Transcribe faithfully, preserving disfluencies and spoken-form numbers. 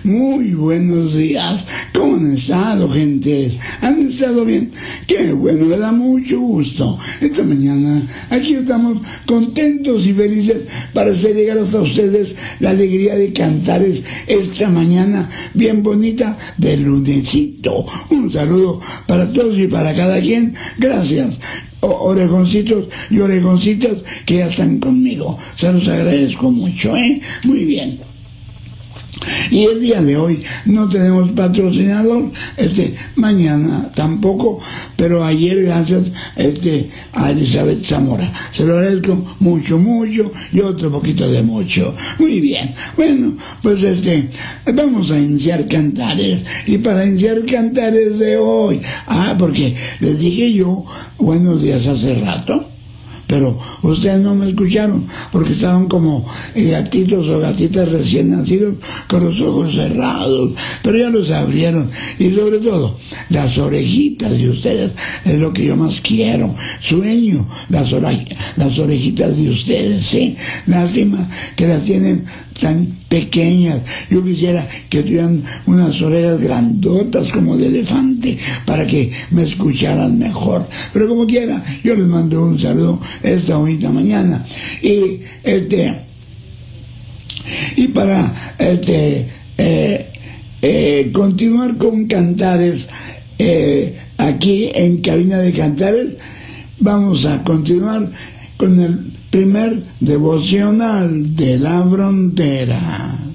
Muy buenos días. ¿Cómo han estado, gentes? ¿Han estado bien? Qué bueno, me da mucho gusto. Esta mañana aquí estamos contentos y felices para hacer llegar hasta ustedes la alegría de Cantares esta mañana bien bonita de lunesito. Un saludo para todos y para cada quien. Gracias. Orejoncitos y orejoncitas que ya están conmigo. Se los agradezco mucho, ¿eh? Muy bien. Y el día de hoy no tenemos patrocinador, este, mañana tampoco, pero ayer gracias este, a Elizabeth Zamora. Se lo agradezco mucho, mucho y otro poquito de mucho. Muy bien. Bueno, pues este, vamos a iniciar Cantares. Y para iniciar Cantares de hoy, ah, porque les dije yo buenos días hace rato, pero ustedes no me escucharon porque estaban como gatitos o gatitas recién nacidos con los ojos cerrados, pero ya los abrieron. Y sobre todo las orejitas de ustedes es lo que yo más quiero. Sueño las, ore las orejitas de ustedes, sí. Lástima que las tienen tan pequeñas. Yo quisiera que tuvieran unas orejas grandotas como de elefante para que me escucharan mejor, pero como quiera yo les mando un saludo esta bonita mañana. Y este y para este eh, eh, continuar con Cantares eh, aquí en Cabina de Cantares, vamos a continuar con el primer devocional de la frontera.